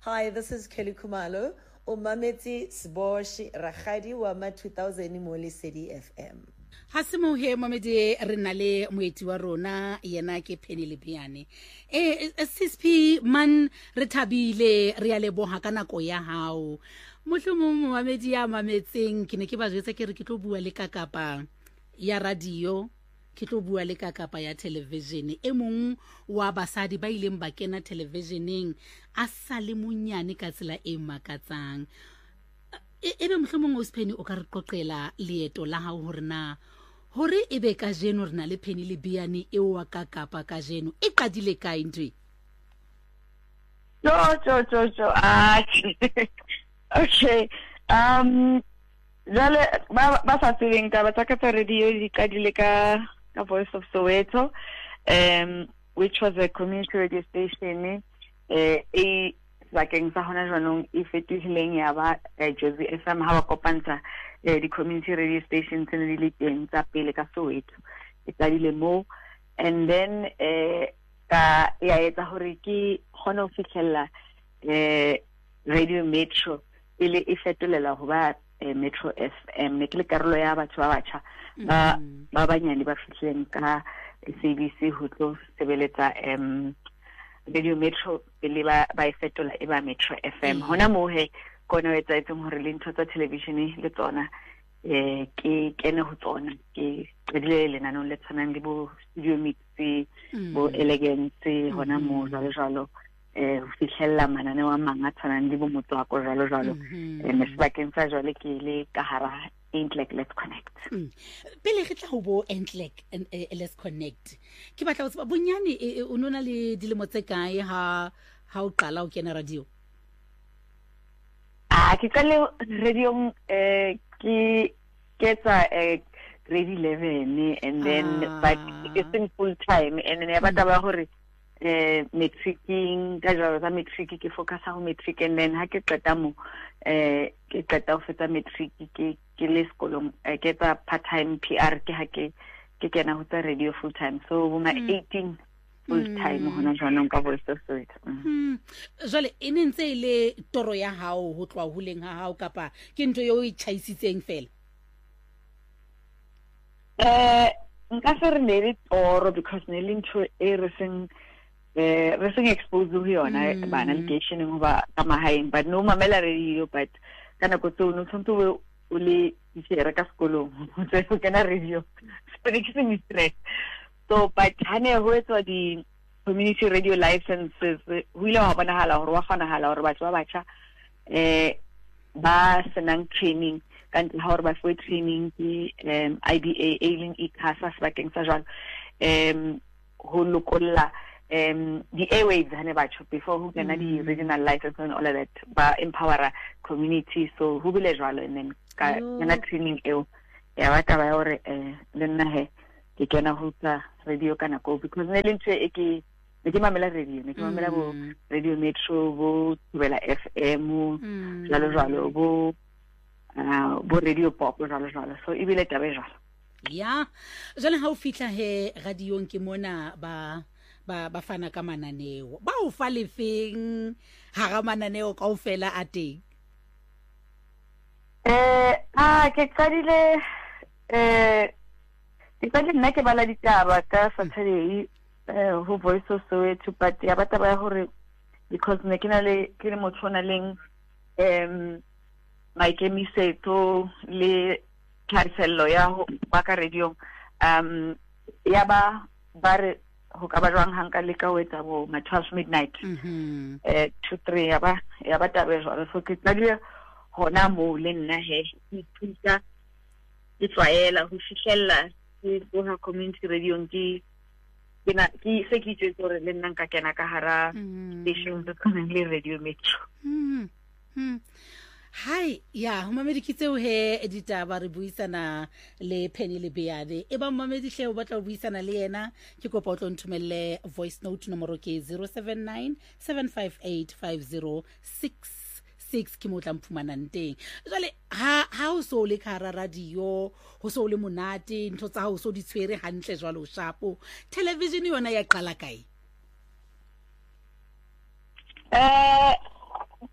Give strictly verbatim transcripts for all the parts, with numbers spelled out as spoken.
Hi, this is Kelly Kumalo, o mametse Sboshi Rakgadi wa ma two thousand mo Lesedi F M. Ha se mo he mamedi re na le moeti wa rona yena ke Penny Lepiane. Eh S P man re thabile re ya leboha ka nako ya hao. Mohlomong mamedi ya mametseng ke ne ke ba jwetsa ke re ke tlo bua le ka kapa ya radio, ke tlo bua le ka kapa ya television. E mong wa basadi ba ileng ba kena televisioneng a sa le monyane ka tsela e makatsang. Ebe mohlomong o Penny o ka re qoqela leeto la hao hore na hore ebe ka jeno re na le Penny Lepiane e wa ka kapa ka jeno e qadile kae ntwe? Jo jo jo jo ah okay um jale ba ba sa tseng ka ba tsaka tsa radio di qadile ka ka Voice of Soweto, um which was a community radio station eh e bakeng sa hona jwanong e fetohileng ya ba Jozi F M ha ba kopantsa di community radio stations tse di le teng tsa pele ka Soweto e qadile mo, and then eh ka ya etsa hore ke khona ho fihlella eh Radio Metro ile e fetolela ho ba Metro F M ne ke le karolo ya batho ba batjha ba ba banyane ba fihleng ka C B C ho tlo sebeletsa em Radio Metro ile ba ba fetola e ba Metro F M. Hona mo he kona etsa etseng hore le ntho tsa television le tsona eh ke kene ho tsona ke le le nana le tsanang le bo studio mix bo elegance hona mo jalo jalo eh ho fihlella manane wa manga tsanang le bo motswako jalo jalo eh mesebakeng sa jwale ke le ka hara Entlek Let's Connect. Pele re tla ho bo Entlek Let's Connect ke batla ho tseba bonyane o nona le dilemo tse kae ha ha o qala o kena radio? Ah ke kale radio eh ke ketsa eh grade eleven and then ah. But it's in full time and then ba taba hore eh matricing ka jalo za matric ke focus ha matric and then ha ke qeta mo eh ke qeta ho fetsa matric ke ke le sekolong ke tsa part time P R ke ha ke ke kena ho tsa radio full time so bo ma eighteen full time hona jwanong ka Voice of Soweto. Mm. Jwale e nentse ile toro ya hao ho tlwa huleng ha hao kapa ke ntwe yo e chaisitseng fela? Eh nka se re ne toro because ne le ntho e re seng eh re seng expose ho yona bana education ho ba ka mahaeng but no mamela radio but kana go tso no tshwanto o le tsere ka sekolong o tse go kena radio so ne ke se mistress so but hane ho etswa di community radio licenses ho ile wa bonahala hore wa kgonahala hore batho ba batjha eh ba senang training kan ha hore ba fuwe training ke um I B A ailing ikasa sebakeng sa jwalo um ho lokolla um the airwaves hane batho before who can the regional license and all of that ba empower community so who bile jwalo and then ka na training eo ya batla ba hore eh le nna he ke kena ho tsa radio kana go because ne le ntse e ke ne ke mamela radio ne ke mamela bo Radio Metro bo Tubela F M jalo jalo bo ah bo Radio Pop jalo jalo so e bile tabe jalo ya jale ha o fitla he radio ke mona ba ba ba fana ka mananeo ba o fa lefeng ha ga mananeo kaofela a teng? eh ah ke qadile eh ke qadile nna ke bala ditaba ka Saturday eh ho Voice of Soweto but ya batla ba hore because ne ke na le ke le motho na leng em maikemisetso le tlhasello ya ho ba ka radio um ya ba ba re ho ka ba jwang hanka le ka wetsa bo ma twelve midnight eh two three ya ba ya ba tabe jwalo so ke tladile hona mo le nna he ke thusa ke tswaela ho fihlella ke bona community radio ke kena ke se ke itse hore le nna ka kena ka hara station tsa kana le Radio Metro. Mm. Mm. Hi, ya, mamedi kitseo he editaba re buisana le Penny Lepiane. E ba mamedi hle o batla o buisana le yena, ke kopa o tlo nthomelle voice note nomoro ke zero seven nine seven five eight five zero six six ke motla mphumanang teng. Jwale ha ha o so le khara radio, ho so le monate, ntho tsa ho so di tshwere hantle jwalo shapo. Television yona ya qala kae? Eh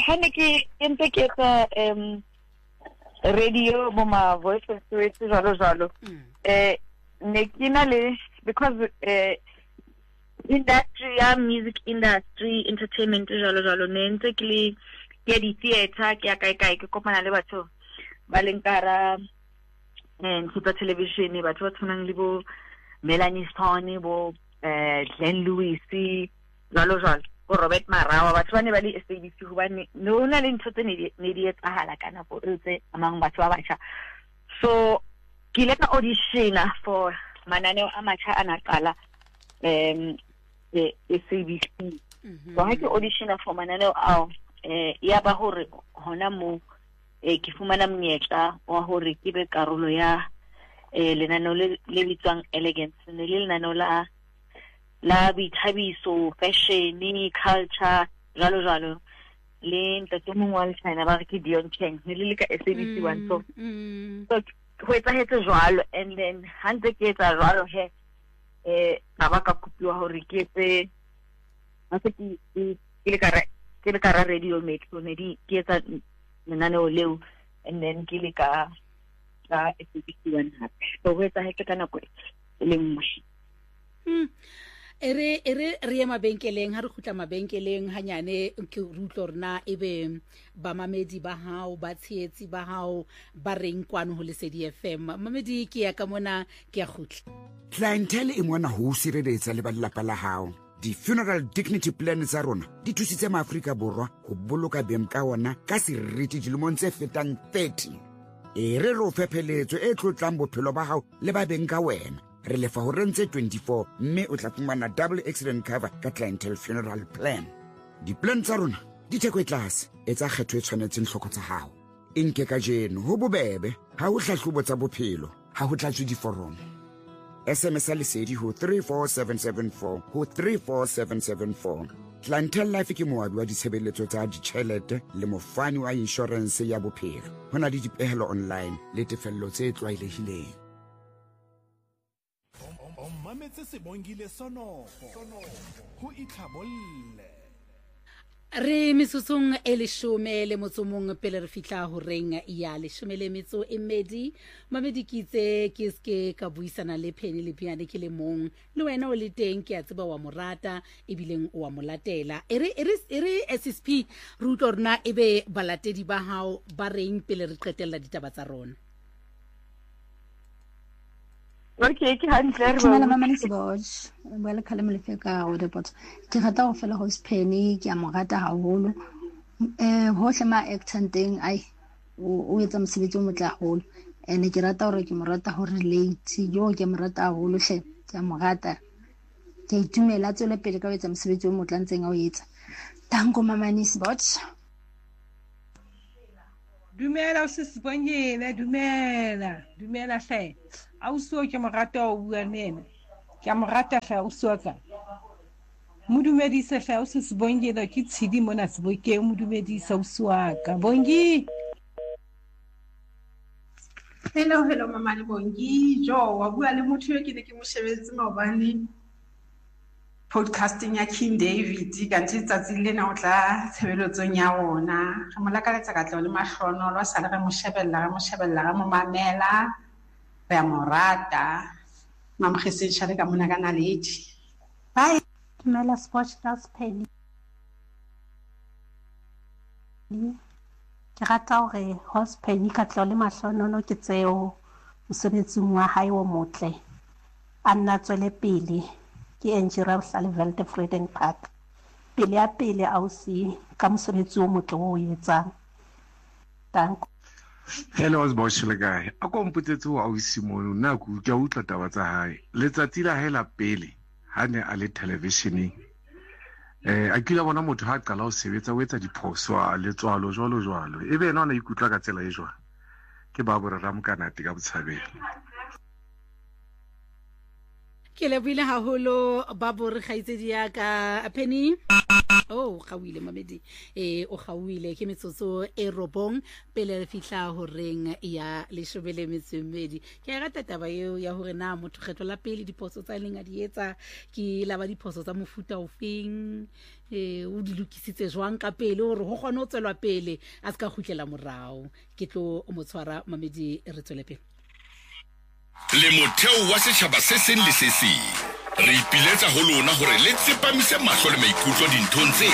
hane ke ente ke tsa um radio mo ma voice of spirit jalo jalo eh ne kina le because eh industry ya music industry entertainment jalo jalo ne ntse ke le ke di theater ke ya kai kai ke kopana le batho ba leng kara eh ke television batho ba tshwanang le bo Melanie Stone bo eh Glenn Lewis jalo jalo go Robert Marawa batho ba ne ba le S A B C go bane no na le ntse ne ne di etsahala kana go ntse amang batho ba batsha so ke le ka audition for mananeo a matjha ana qala um the S A B C so ha ke audition for mananeo ao eh ya ba hore hona mo eh ke fumana mnyetla wa hore ke be karolo ya eh lenaneo le le bitswang Elegance ne le lenaneo la la boithabiso fashion culture jalo jalo le ntate mongwe wa China ba re ke Dion Cheng ne le le ka S A B C one so so ho etsahetse jwalo and then hantse ke etsa jwalo he eh ba ka kopiwa hore ke etse a se ke ke le ka ke le ka radio metro ne di ke etsa lenaneo leo and then ke le ka ka S A B C one hape so ho etsahetse ka nako e le nngwe ere ere re ya mabenkeleng ha re khutla mabenkeleng hanyane ke rutlo rena ebe ba mamedi ba hao ba tshetsi ba hao ba reng kwano ho Lesedi F M mamedi ke ya ka mona ke ya khutla clientele e mona ho sireletsa le ba lelapa la hao di funeral dignity plan tsa rona di thusitse maAfrika borwa go boloka beng ka ona ka seriti dilemong tse fetang thirty e re ro fepheletso e tlotlang bophelo ba hao le ba beng ka wena re lefa ho rentse twenty-four mme o tla fumana double accident cover ka clientele funeral plan di plan tsa rona di theko e tlase e tsa kgetho e tshwanetseng hloko tsa hao inke ka jeno ho bobebe ha o hlahlobo tsa bophelo ha ho tlatswe diforomo S M S Lesedi ho three four seven seven four ho three four seven seven four Clientele Life ke moabi wa ditshebeletso tsa ditjhelete le mofani wa insurance ya bophelo hona le dipehelo online le tefello tse tlwaelehileng o mametse sebongile sono ho itlhabolle re misusung e leshome le motsomong pele re fitla ho reng ya leshome le metso e medi mamedi kitse ke ske ka buisana le Penny le Piane ke le mong le wena o le teng ke a tseba wa morata e bileng o wa molatela ere ere ere S S P rutlo rena ebe balatedi ba hao ba reng pele re qetella ditaba tsa rona okay ke hantle re ba mama le seboj ba le khala mole feka o de pot ke rata go fela go Penny ke a mo rata haholo eh hohle ma actor teng ai o etsa mosebetsi o motle haholo ene ke rata hore ke mo rata ho relate yo ke mo rata haholo hle ke a mo rata ke itumela tsole pele ka o etsa mosebetsi o motle ntseng a o etsa tango mama ni seboj dumela o se sebonyela dumela dumela hle a o so ke mo rata o bua nene ke a mo rata hle o so ka mo dumedise hle o se sebonyela ke tshidi mona seboke mo dumedisa o swa ka bongi hello hello mama le bongi jo wa bua le motho yo ke ne ke mo shebetse maobane podcasting ya King David kanti tsatsi lena o tla tshebeletsong ya ona re mo lakaletsa ka tlo le mahlono lo sa le re mo shebella re mo shebella re mo mamela re a morata mamkhese tshale ka mona kana ledi bye dumela sports plus Penny ke rata hore host Penny ka tlo le mahlono ke tseo mosebetsing wa hae o motle a nna tswele pele ke enjira Saliveld Freedom Park pele ya pele ausi ka mosebetsi o motle o etsang tanko hello sbosh le guy a komputetse wa ausi mono na ku ke utla taba tsa hae letsatsi la hela pele ha ne a le televisioning eh a kila bona motho ha qala ho sebetsa o etsa diphoso a letswalo jwalo jwalo ebe yena ona ikutla ka tsela e jwa ke ba bore ramkanati ka botshabelo ke le buile haholo ba bore khaitsedi ya ka Penny Oh, gauile mamedi eh o gauile ke metsotso e robong pele re fihla ho reng ya leshobele metsemmedi ke ga tataba eo ya hore na motho kgetho la pele diphoso tsa lenga di etsa ke la ba diphoso tsa mofuta ofeng eh o di lokisitse jwang ka pele hore ho kgone ho tswelwa pele a se ka khutlela morao ke tlo mo tshwara mamedi re tswele pele le motheo wa setjhaba se seng le se seng re ipiletsa ho lona hore le tsepamise mahlo le maikutlo dinthong tse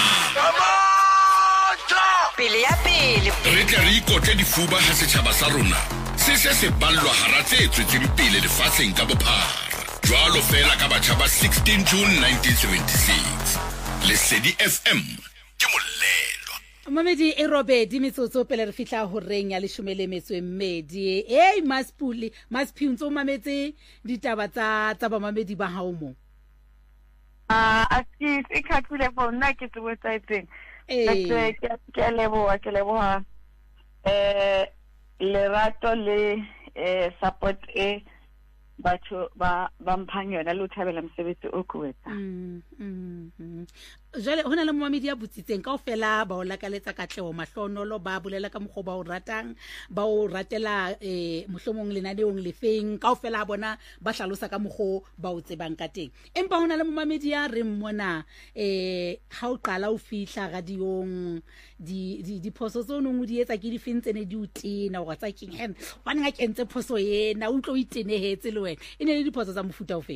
pele ya pele re tle re ikotle difuba ha setjhaba sa rona se se se ballwa hara tse tswetseng pele lefatsheng ka bophara jwalo fela ka batjha ba sixteen June nineteen seventy-six Lesedi F M ke molelo Mamedi e Robedi metsotso pele re fihla ho reng ya leshomele metsemmedi hey maspuli masphiuntso mametse ditaba tsa tsa ba mamedi ba hao mo ah aski e khathule for nna ke tse website eh ke leboha ke leboha eh lerato le eh support e batho ba ba mphang yona le uthabela msebetsi o kuwetsa mm mm jale hona le momamedi ya butsitseng kaofela ba o lakaletsa katlego mahlonolo ba bolela ka mogho ba o ratang ba o ratela eh mohlomong lenaneong lefeng kaofela bona ba hlalosa ka mogho ba o tsebang ka teng empa hona le momamedi ya re mmona eh ha o qala o fihla radiong di di di phoso tso nngwe di etsa ke di fintsene di utina o tsa king hen ba nna kentse phoso yena o tlo itenehetse le wena e ne le di phoso tsa mofuta ofeng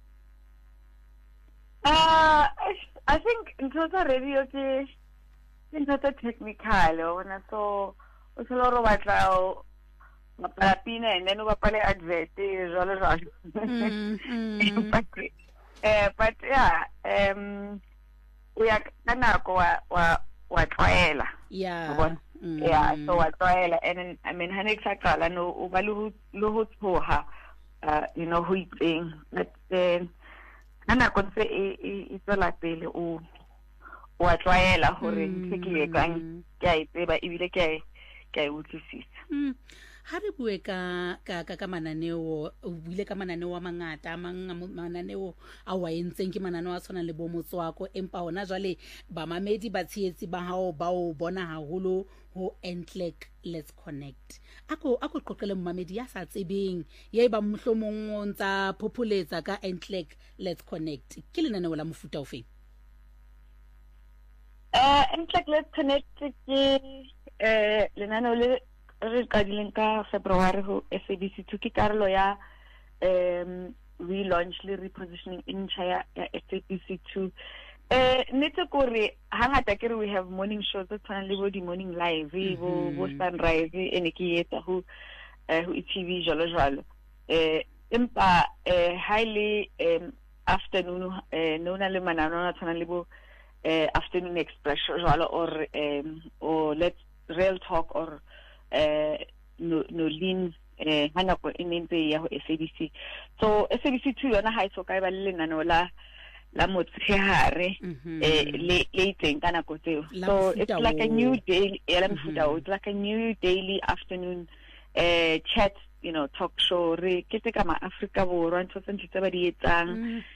ah I think in total radio ke in total technical ona so o tsholo ro batla o mapapina and then o bapale advert jalo jalo eh but yeah um we are kana ko wa wa tloela yeah yeah so wa tloela and I mean hanek sakala no o ba lu lu tsoha uh you know who itseng but then ana go tse e tsela pele o wa tloela hore ntse kang ke a tseba e bile ke ke a utlwisisa mm ha re bue ka ka ka mananeo o buile ka mananeo a mangata mang mananeo a wa entseng ke mananeo a tshwana le bo motswako empa hona jwale ba mamedi ba tshietsi ba hao ba o bona haholo ho Entlek Let's Connect ako ako qoqele mmamedi ya sa tsebeng ye ba mohlomong o ntsa populetsa ka Entlek Let's Connect ke lenaneo la mofuta ofeng eh Entlek Let's Connect ke eh lenaneo le re qadileng ka February ho S A B C two ke karolo ya um relaunch le repositioning in Chaya S A B C two eh netse kore hangata ke re we have morning shows that tshwana le bo di morning live bo bo sunrise ene ke etsa ho eh ho T V jalo jalo eh empa eh highly um afternoon eh nona le manano tshwana le bo eh afternoon expression jalo or um or let's real talk or eh no no lean eh hana ko inente ya ho S A B C so S A B C two yona ha iso ka ba le nano la la motshehare eh le le itseng kana ko tseo so it's like a new daily la mfuta it's like a new daily afternoon eh chat you know talk show re ke tse ka ma Africa borwa ntse ntse ba di etsang